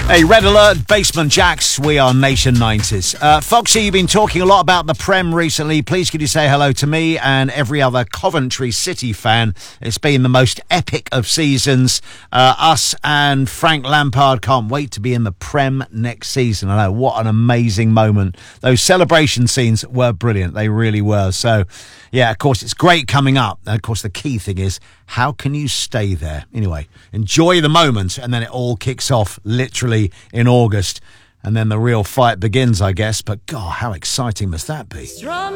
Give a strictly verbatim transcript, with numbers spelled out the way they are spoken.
Hey, Red Alert, Basement Jacks, we are Nation nineties. Uh, Foxy, you've been talking a lot about the Prem recently. Please could you say hello to me and every other Coventry City fan. It's been the most epic of seasons. Uh, us and Frank Lampard can't wait to be in the Prem next season. I know, what an amazing moment. Those celebration scenes were brilliant. They really were. So, yeah, of course, it's great coming up. And of course, the key thing is, how can you stay there? Anyway, enjoy the moment, and then it all kicks off literally in August. And then the real fight begins, I guess. But, God, how exciting must that be?